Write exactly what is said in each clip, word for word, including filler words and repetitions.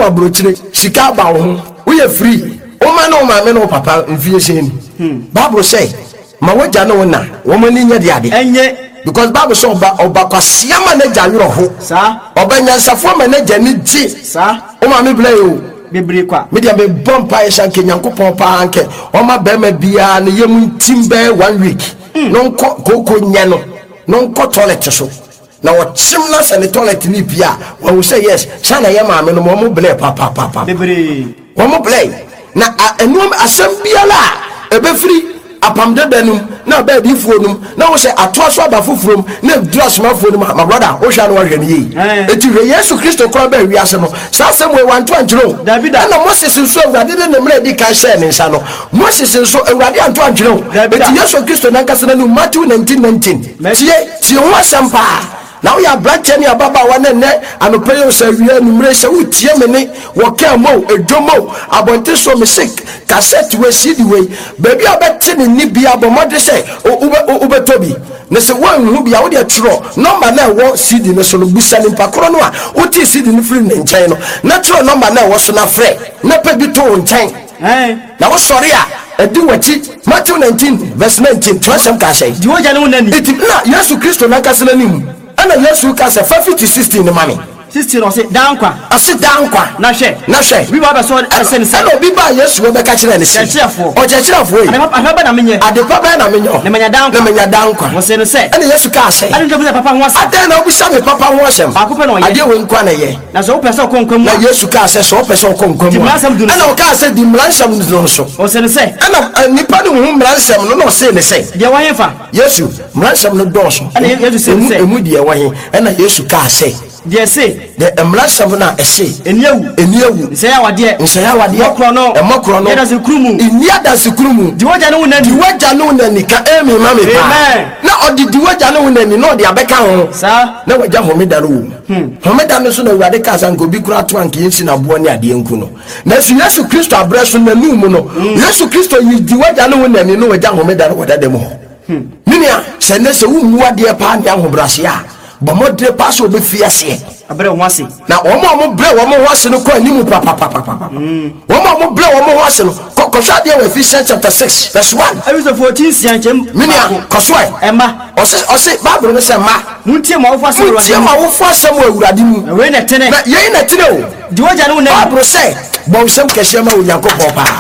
wa brochire sika ba wo we are free o ma no ma me no papa mfie sen Bible say ma waja no na wo mani nya de ade enye because Bible say oba oba kwasia ma na ja yoro ho sa oba nyansafo ma na ja ni ji sa o ma me play o bebre kwa media me bompa esha nke Nyankopon pa anke o ma be ma bia na yem timbe one week no nko koko nya no no nko toilet so na wo chimna se ne toilet ni bia wo say yes sana ye ma me no mo play pa pa pa bebre wo mo play na enum asem bia la ebe free apamde danum na ba di fuonum na wo say ato aso aba fufurum na dress ma fuonum my brother wo hwa no wo hwene yi eti we Yesu Kristo kwa ba wi ase no sa asem we wanto anjiro na Moses nso awurade de nemre di kan share ne nsa no Moses nso awurade anto anjiro eti Yesu Kristo na nkasa na Matthew nineteen nineteen tie tie ho asem pa now ya branch any ababa wane ne anope yo se wi anumre se utie me ne wo ka mo edomo abonte so me sick cassette we C D we baby abete ne ni bia bomode se ube tobi ne se wan hu bia wo de tro number na wo C D ne so no busa ni pakro no a uti C D ni free ne nchen no na tro number na wo so na frɛ na pa bi to nchen eh na wo sori a edi wachi Matthew nineteen verse nineteen twasem ka sei di wo ja ne wonani eti na Yesu Kristo na kasela ni mu ana Yesu ka se fifty sixteen mami sixteen ose dankwa ase dankwa na hwe na hwe bi ba ba so ase ne se ana obi ba Yesu we be ka kire ne se chefo o chefo yi ana ba na menye ade pa ba na menyo na menya dankwa na menya dankwa wo se no se ana Yesu ka se ana ndo bi papa ho ase ade na obi sa me papa ho ase akopɛ na ade we nkwa na ye na so pɛ so konkwa mu na Yesu ka se so pɛ so konkwa mu ana o ka se di mlansam no so wo se no se ana nipa no hu mlansam no no se ne se de wa hefa Yesu mlansam no doso ana Yesu se se emu de wa he ana Yesu ka se de se de mlansam na ese eniawu eniawu nse ya wade nse ya wade okro no e mokro no ya da se krumu inia da se krumu di waja no wonani di waja no wonani ka emi mame pa na odi di waja no wonani no de abeka ho sa na waja homeda no hmm homeda no so na urade ka san ko bi kura to anke yesi na bo ne ade enku no na su Yesu Kristo abreso na numu no Yesu Kristo yi di waja no wonani no waja homeda no wada dem ho hmm minia se ne se wu muade pa ne ahobrase a bomodre paso be fiase abre ho ase na omo omo bre omo ho ase no ko animu papa papa papa mm omo omo bre omo ho ase no ko ko sha dia we Ephesians chapter six verse one Ephesians fourteen sianchem minia ko so ai emma ose ose Bible no say ma muntie ma wo fa se muntie ma wo fa se mo awurade mu we na tene na ye na tene o di waja no na Bible say bo sem kehye ma onyankopon pa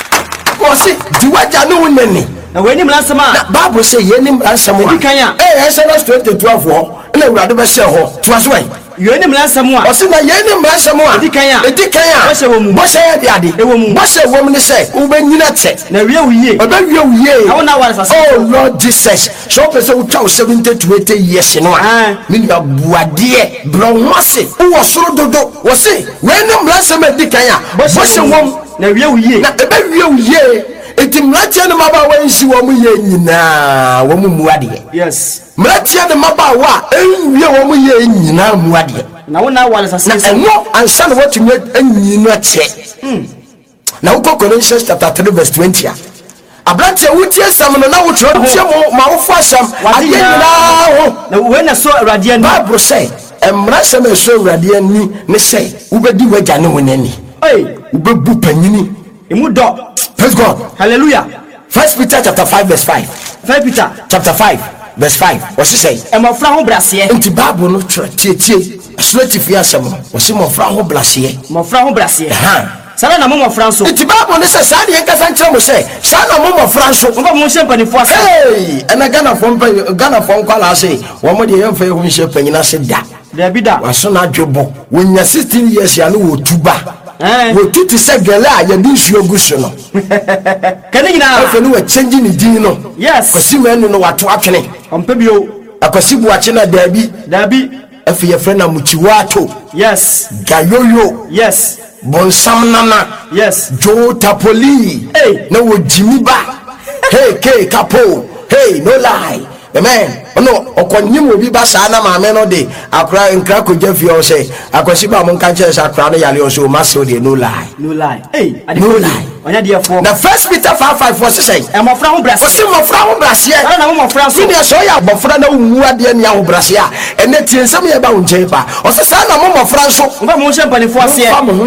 ko se di waja no nani na we ni mlansama na Bible say ye ni mlansama eh Exodus twenty twelve ho na awurade be share ho to aso ai yo ni mlansam a o na ye ni mlansam a edikan a edikan a bo se wo mu bo se ye de ade e wo mu bo se wo mu ne se wo be nyina te na wie wiye o be wie wiye how na wara sase oh Lord Jesus so person wo twa seventy to eighty years no a ni na buade bro wase wo soro dodo wo se we ni mlansam edikan a bo se wo na wie wiye na e be wie wiye eti mlatia ne maba wa nsi wo mu ye nyina wo mu muade yes mlatia ne maba wa enwie wo mu ye nyina muade na wona wala sase na enwo ansa na what me anyina che mm na wo Colossians chapter three verse twenty a abrantia wutie sam no na wo tro tie mo ma wo fo sam ade nyina ho na we na so awrade ani Bible say emra sam so awrade ani ne say wo bedi waja ne wonani eh wo bebu panyini emu do. Praise God. Hallelujah. First Peter chapter five verse five. First Peter chapter five verse five. What's he say? E mo fra ho brase. Enti Bible no tie tie. Straight if you asem. What's mo fra ho brase? Mo fra ho brase. Ha. Sala na mo mo fra so. Enti Bible no say sa de nkasa nkyere mo say, sa na mo mo fra so. Mo ba mo hye mpani fo ase. Hey, ana Ghana fo mpa Ghana fo nkwala ase. Wo mo de yemfa ho hye panyina se da. Da bi da. Waso na dwebo. Wonya sixteen years ya no wo tuba. Eh. Wo tuti se gele a ye di nsuo guso no. Kani nyina. Afa no wa change ni din no. Yes. Kwasi menu no wato atwene. Ompa bio. Akwasi buache na dabi. Dabi. Afi ye friend na muchiwato. Yes. Gayoyo. Yes. Bonsam nana. Yes. Jo tapoli. Hey. Na wo jimiba. Hey K kapo. Hey no lie. Amen. No okonyim obi ba sa na ma me no de akra nkra ko jafi o say akwasi ba mo nka che sa akra no yale o so ma so de no lie. No lie. Hey, no lie. Onya de fo. Na First Peter five five four say. E mo fra ho brase. Wose mo fra ho brase. Sala na mo fra so. Ni so ya bofra na wu ade ne ho brase a ene tie nsam ye ba wo nche pa. O se sa na mo mo fra so. Mo ba mo hye mpani fo ase.